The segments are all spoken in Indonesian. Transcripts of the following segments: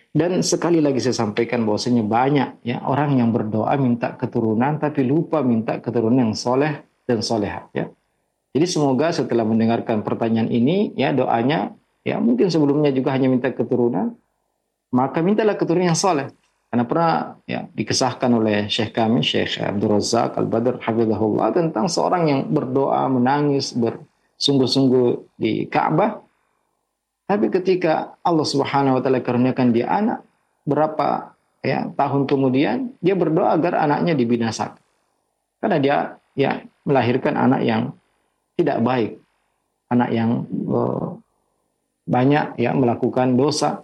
Dan sekali lagi saya sampaikan bahwasanya banyak ya orang yang berdoa minta keturunan tapi lupa minta keturunan yang soleh dan soleha ya. Jadi semoga setelah mendengarkan pertanyaan ini ya doanya ya mungkin sebelumnya juga hanya minta keturunan, maka mintalah keturunan yang soleh. Karena pernah ya dikisahkan oleh Syekh kami, Syekh Abdul Razak Al-Badr hafizahullah tentang seorang yang berdoa menangis bersungguh-sungguh di Ka'bah. Tapi ketika Allah Subhanahu wa taala karuniakan dia anak, berapa ya tahun kemudian dia berdoa agar anaknya dibinasakan. Karena dia ya melahirkan anak yang tidak baik, anak yang banyak ya melakukan dosa.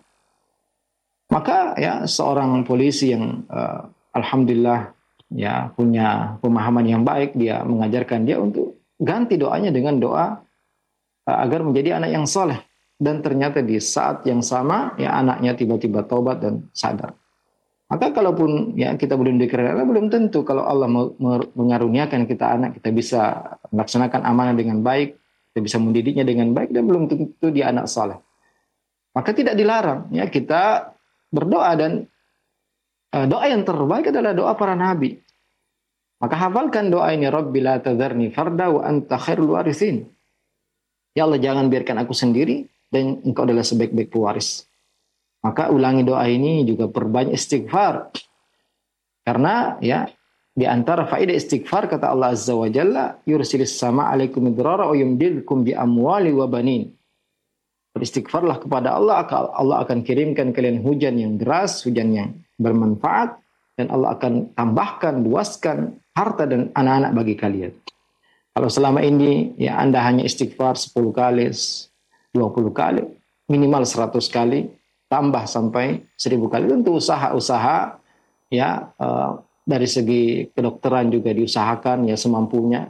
Maka ya seorang polisi yang alhamdulillah ya punya pemahaman yang baik, dia mengajarkan dia untuk ganti doanya dengan doa agar menjadi anak yang soleh. Dan ternyata di saat yang sama ya anaknya tiba-tiba taubat dan sadar. Maka kalaupun ya kita belum dikira belum tentu kalau Allah mengaruniakan kita anak, kita bisa melaksanakan amanah dengan baik, kita bisa mendidiknya dengan baik, dan belum tentu dia anak saleh. Maka tidak dilarang ya kita berdoa, dan doa yang terbaik adalah doa para nabi. Maka hafalkan doa ini, Rabbi la tadharni farda wa anta khairul warithin. Ya Allah, jangan biarkan aku sendiri dan engkau adalah sebaik-baik pewaris. Maka ulangi doa ini, juga perbanyak istighfar. Karena ya di antara faedah istighfar kata Allah Azza wa Jalla, yursilis sama alaikum midrara wa yumdilkum bi amwali wa banin. Beristighfarlah kepada Allah, Allah akan kirimkan kalian hujan yang deras, hujan yang bermanfaat, dan Allah akan tambahkan, luaskan harta dan anak-anak bagi kalian. Kalau selama ini ya Anda hanya istighfar 10 kali, 20 kali, minimal 100 kali, tambah sampai 1000 kali. Tentu usaha-usaha ya dari segi kedokteran juga diusahakan ya semampunya.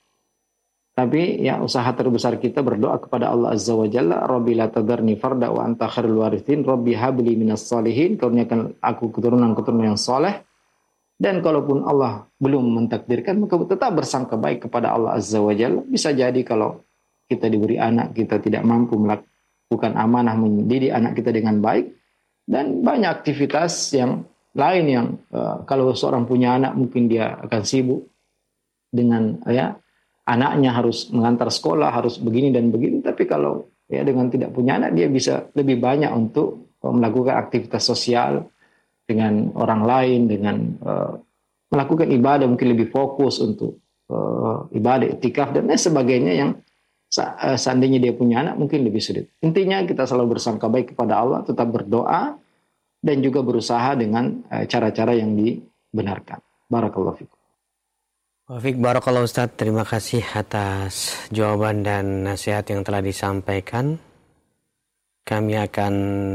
Tapi ya usaha terbesar kita berdoa kepada Allah Azza wa Jalla, Rabbi la tadharni farda wa anta khairul warithin, Rabbi habli minas salihin, karuniakan aku keturunan-keturunan yang soleh. Dan kalaupun Allah belum mentakdirkan, maka tetap bersangka baik kepada Allah Azza wa Jalla. Bisa jadi kalau kita diberi anak, kita tidak mampu melakukan amanah mendidik anak kita dengan baik, dan banyak aktivitas yang lain yang kalau seorang punya anak mungkin dia akan sibuk dengan ya anaknya harus mengantar sekolah, harus begini dan begini. Tapi kalau ya dengan tidak punya anak, dia bisa lebih banyak untuk melakukan aktivitas sosial dengan orang lain, dengan melakukan ibadah, mungkin lebih fokus untuk ibadah, iktikaf dan lain sebagainya yang seandainya dia punya anak mungkin lebih sulit. Intinya kita selalu bersangka baik kepada Allah, tetap berdoa, dan juga berusaha dengan cara-cara yang dibenarkan. Barakallahu fikum. Wafik barakallahu Ustaz, terima kasih atas jawaban dan nasihat yang telah disampaikan. Kami akan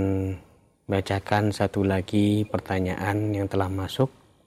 bacakan satu lagi pertanyaan yang telah masuk.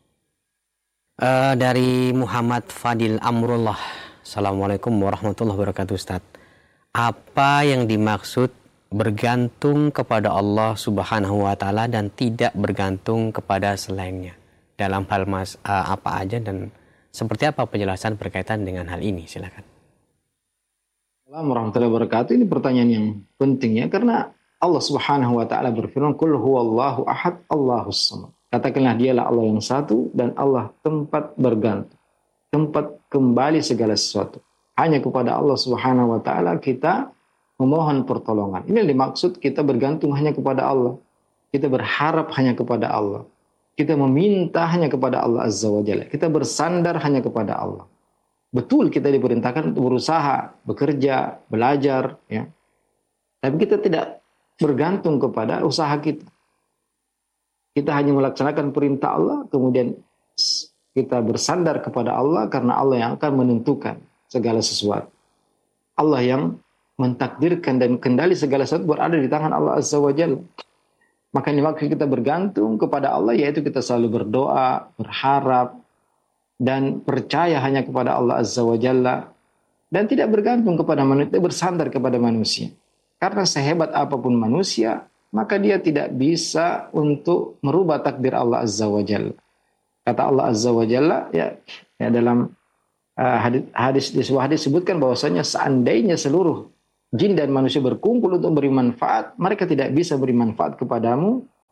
Dari Muhammad Fadil Amrullah. Assalamualaikum warahmatullahi wabarakatuh Ustaz. Apa yang dimaksud bergantung kepada Allah Subhanahu wa taala dan tidak bergantung kepada selainnya? Dalam hal apa aja dan seperti apa penjelasan berkaitan dengan hal ini? Silakan. Assalamualaikum warahmatullahi wabarakatuh. Ini pertanyaan yang penting ya, karena Allah Subhanahu wa taala berfirman, "Qul huwallahu ahad, Allahus samad." Katakanlah dialah Allah yang satu dan Allah tempat bergantung, tempat kembali segala sesuatu. Hanya kepada Allah Subhanahu wa taala kita memohon pertolongan. Ini dimaksud kita bergantung hanya kepada Allah. Kita berharap hanya kepada Allah. Kita meminta hanya kepada Allah Azza wa Jalla. Kita bersandar hanya kepada Allah. Betul kita diperintahkan untuk berusaha, bekerja, belajar, ya. Tapi kita tidak bergantung kepada usaha kita. Kita hanya melaksanakan perintah Allah, kemudian kita bersandar kepada Allah karena Allah yang akan menentukan segala sesuatu. Allah yang mentakdirkan dan kendali segala sesuatu berada di tangan Allah Azza wa Jalla. Maka ini waktu kita bergantung kepada Allah, yaitu kita selalu berdoa, berharap, dan percaya hanya kepada Allah Azza wa Jalla. Dan tidak bergantung kepada manusia, bersandar kepada manusia. Karena sehebat apapun manusia, maka dia tidak bisa untuk merubah takdir Allah Azza wa Jalla. Kata Allah Azza wa Jalla, ya dalam hadis di sebuah hadis sebutkan bahwasanya seandainya seluruh jin dan manusia berkumpul untuk beri manfaat, mereka tidak bisa beri manfaat kepadamu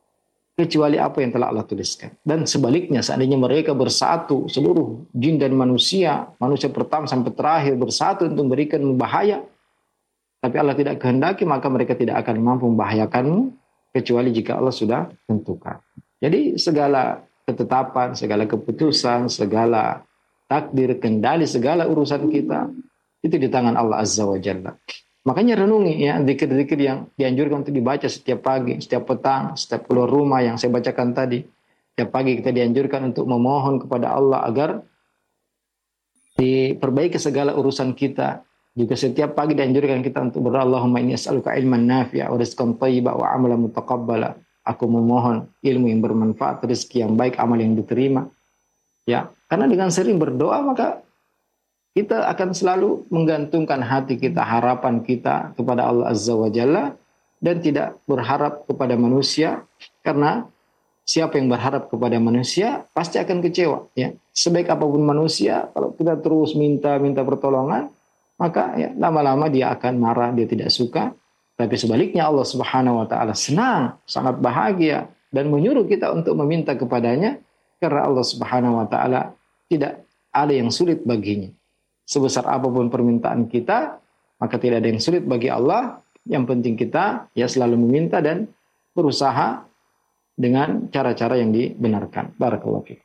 kecuali apa yang telah Allah tuliskan. Dan sebaliknya, seandainya mereka bersatu, seluruh jin dan manusia pertama sampai terakhir bersatu untuk memberikan bahaya, tapi Allah tidak kehendaki, maka mereka tidak akan mampu membahayakanmu, kecuali jika Allah sudah tentukan. Jadi segala ketetapan, segala keputusan, segala takdir, kendali, segala urusan kita, itu di tangan Allah Azza wa Jalla. Makanya renungi ya zikir-zikir yang dianjurkan untuk dibaca setiap pagi, setiap petang, setiap keluar rumah yang saya bacakan tadi. Setiap pagi kita dianjurkan untuk memohon kepada Allah agar diperbaiki segala urusan kita. Juga setiap pagi dianjurkan kita untuk berdoa, Allahumma inni as'aluka ilman nafi'a wa rizqan thayyiba wa amalan mutaqabbala. Aku memohon ilmu yang bermanfaat, rezeki yang baik, amal yang diterima. Ya, karena dengan sering berdoa maka kita akan selalu menggantungkan hati kita, harapan kita kepada Allah Azza wa Jalla dan tidak berharap kepada manusia, karena siapa yang berharap kepada manusia pasti akan kecewa. Ya, sebaik apapun manusia, kalau kita terus minta pertolongan, maka ya, lama-lama dia akan marah, dia tidak suka. Tapi sebaliknya Allah Subhanahu wa Ta'ala senang, sangat bahagia dan menyuruh kita untuk meminta kepadanya, karena Allah Subhanahu wa Ta'ala tidak ada yang sulit baginya. Sebesar apapun permintaan kita, maka tidak ada yang sulit bagi Allah. Yang penting kita ya selalu meminta dan berusaha dengan cara-cara yang dibenarkan. Barakallahu fiik.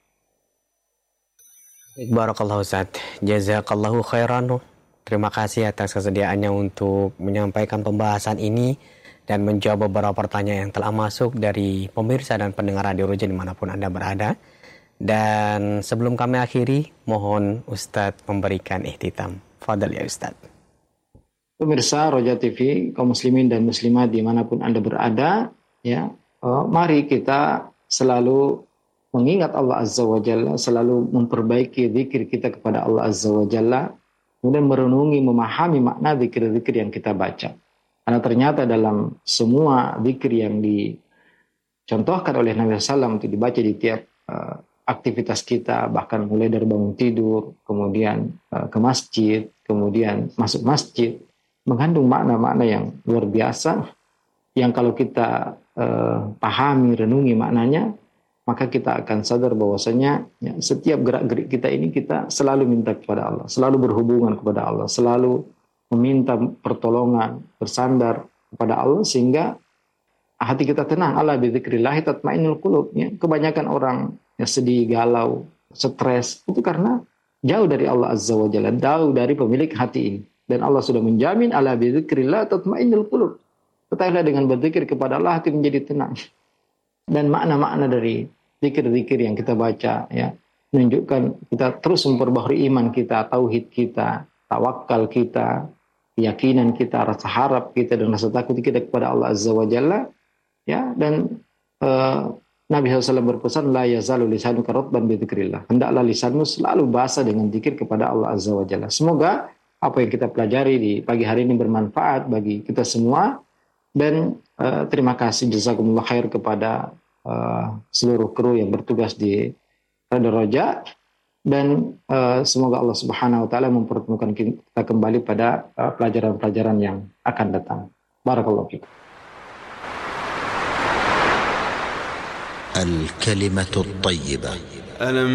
Barakallahu Ustaz. Jazakallahu khairan. Terima kasih atas kesediaannya untuk menyampaikan pembahasan ini dan menjawab beberapa pertanyaan yang telah masuk dari pemirsa dan pendengar Radio Roja dimanapun Anda berada. Dan sebelum kami akhiri, mohon Ustadz memberikan ihtitam. Fadal ya Ustadz. Pemirsa Roja TV, kaum muslimin dan muslimat dimanapun Anda berada, ya, mari kita selalu mengingat Allah Azza wa Jalla, selalu memperbaiki zikir kita kepada Allah Azza wa Jalla, kemudian merenungi, memahami makna zikir-zikir yang kita baca. Karena ternyata dalam semua zikir yang dicontohkan oleh Nabi SAW untuk dibaca di tiap aktivitas kita, bahkan mulai dari bangun tidur, kemudian ke masjid, kemudian masuk masjid, mengandung makna-makna yang luar biasa, yang kalau kita pahami, renungi maknanya, maka kita akan sadar bahwasanya ya, setiap gerak-gerik kita ini kita selalu minta kepada Allah, selalu berhubungan kepada Allah, selalu meminta pertolongan, bersandar kepada Allah, sehingga hati kita tenang. Ala bi dzikrillah tatmainnul qulub. Ya, kebanyakan orang yang sedih, galau, stres itu karena jauh dari Allah Azza wa Jalla, jauh dari pemilik hati ini. Dan Allah sudah menjamin ala bi dzikrillah tatmainnul qulub. Ketahuilah dengan berzikir kepada Allah hati menjadi tenang. Dan makna-makna dari zikir-zikir yang kita baca ya menunjukkan kita terus memperbaharui iman kita, tauhid kita, tawakal kita, keyakinan kita, rasa harap kita dan rasa takut kita kepada Allah Azza wa Jalla. Ya, dan Nabi SAW berpesan, la yazalu lisanuka ratban bi dzikrillah. Hendaklah lisanmu selalu basah dengan zikir kepada Allah Azza wa Jalla. Semoga apa yang kita pelajari di pagi hari ini bermanfaat bagi kita semua. Dan terima kasih jazakumullah khair kepada seluruh kru yang bertugas di Radio Roja. Dan semoga Allah Subhanahu wa Ta'ala mempertemukan kita kembali pada pelajaran-pelajaran yang akan datang. Barakallahu fiikum. الكلمة الطيبة